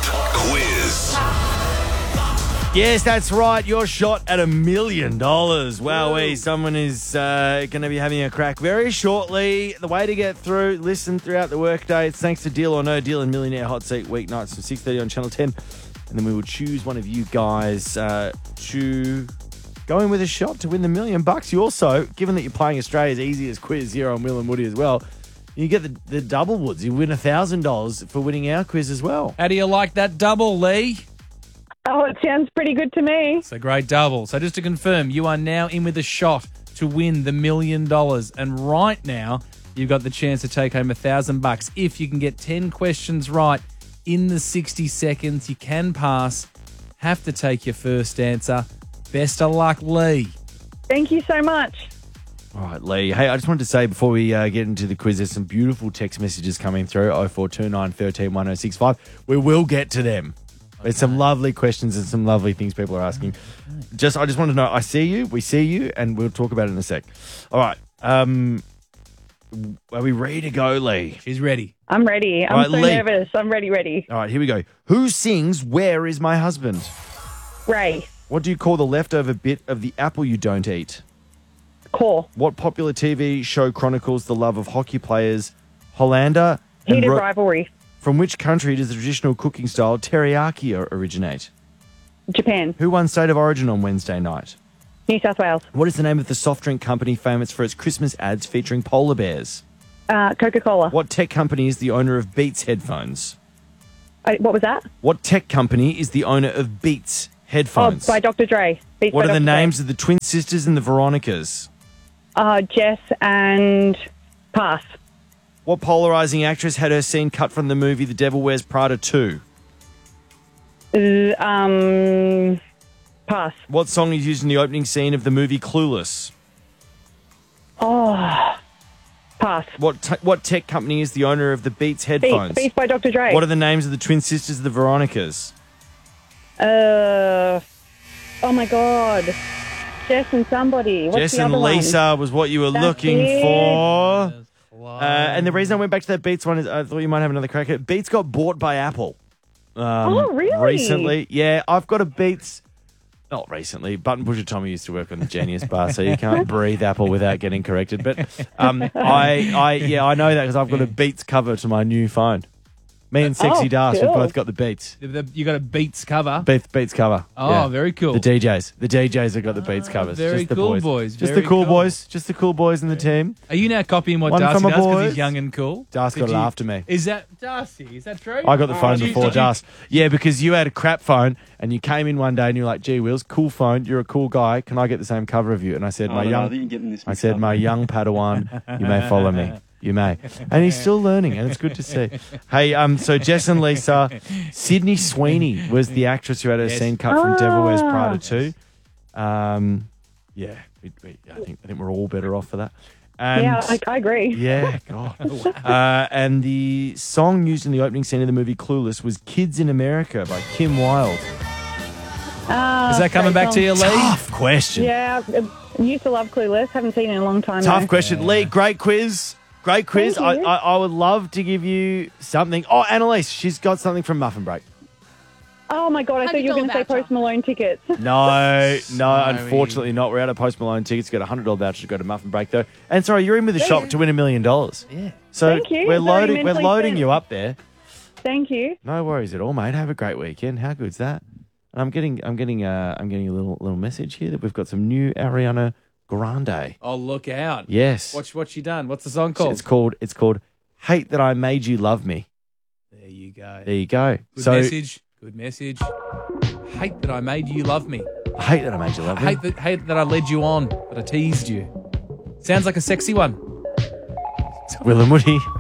quiz. Yes, that's right. Your shot at $1 million. Wowee. Someone is going to be having a crack very shortly. The way to get through, listen throughout the workday. It's thanks to Deal or No Deal and Millionaire Hot Seat weeknights from 6:30 on Channel 10. And then we will choose one of you guys to go in with a shot to win the $1 million. You also, given that you're playing Australia's easiest quiz here on Will and Woody as well, you get the double woods. You win $1,000 for winning our quiz as well. How do you like that double, Lee? Oh, it sounds pretty good to me. It's a great double. So just to confirm, you are now in with a shot to win the $1 million. And right now, you've got the chance to take home $1,000. If you can get 10 questions right in the 60 seconds, you can pass. Have to take your first answer. Best of luck, Lee. Thank you so much. All right, Lee. Hey, I just wanted to say before we get into the quiz, there's some beautiful text messages coming through, 0429 13 1065. We will get to them. There's some lovely questions and some lovely things people are asking. I just want to know, I see you, we see you, and we'll talk about it in a sec. All right. Are we ready to go, Lee? She's ready. I'm ready. I'm right, so Lee. nervous. I'm ready. All right, here we go. Who sings Where Is My Husband? Ray. What do you call the leftover bit of the apple you don't eat? Core. What popular TV show chronicles the love of hockey players Hollander and Heated rivalry. From which country does the traditional cooking style teriyaki originate? Japan. Who won State of Origin on Wednesday night? New South Wales. What is the name of the soft drink company famous for its Christmas ads featuring polar bears? Coca-Cola. What tech company is the owner of Beats headphones? What was that? What tech company is the owner of Beats headphones? Oh, by Dr. Dre. Beats What by are the Dr. names Dre. of the twin sisters and the Veronicas? Jess and Pass. What polarizing actress had her scene cut from the movie The Devil Wears Prada 2? Pass. What song is used in the opening scene of the movie Clueless? Oh, pass. What tech company is the owner of the Beats headphones? Beats by Dr. Dre. What are the names of the twin sisters of the Veronicas? Oh my God. Jess and somebody. What's Jess the and other Lisa was what you were That's looking it. for. And the reason I went back to that Beats one is I thought you might have another crack at it. Beats got bought by Apple. Oh, really? Recently. Yeah, I've got a Beats. Not recently. Button Pusher Tommy used to work on the Genius Bar, so you can't breathe Apple without getting corrected. But I know that because I've got a Beats cover to my new phone. Me and Sexy Das, cool. we've both got the Beats. You got a Beats cover. Beats cover. Oh, yeah. very cool. The DJs have got the Beats covers. very just the cool, boys. boys. Just Very the cool cool. boys. Just the cool boys in the team. Are you now copying what One Darcy from a does because boys. he's young and cool? Das got it after me. Is that Darcy? Is that true? I got the phone Did you- before did you- Das. Yeah, because you had a crap phone and you came in one day and you're like, gee, Wills, cool phone. You're a cool guy. Can I get the same cover of you? And I said, my young Padawan, you may follow me. You may. And he's still learning, and it's good to see. Hey, so Jess and Lisa, Sydney Sweeney was the actress who had her scene cut from Devil Wears Prada 2. I think we're all better off for that. And Yeah, I agree. yeah, God. And the song used in the opening scene of the movie Clueless was Kids in America by Kim Wilde. Is that coming back to you, Lee? Tough question. Yeah, I used to love Clueless. Haven't seen it in a long time. Tough though. question. Lee, great quiz. Great quiz. Thank you. I would love to give you something. Oh, Annalise, she's got something from Muffin Break. Oh my God, I thought you were going to say Post Malone tickets. No, unfortunately not. We're out of Post Malone tickets. Got a $100 voucher to go to Muffin Break, though. And sorry, you're in with a shot to win $1 million. Yeah. So Thank you. we're Very loading mentally you up there. Thank you. No worries at all, mate. Have a great weekend. How good's that? And I'm getting a little message here that we've got some new Ariana Grande. Oh, look out. Yes. What's she done? What's the song called? It's called Hate That I Made You Love Me. There you go. There you go. Good message. Good message. Hate that I made you love me. I hate that I made you love me. Hate that I led you on, that I teased you. Sounds like a sexy one. Will and Woody.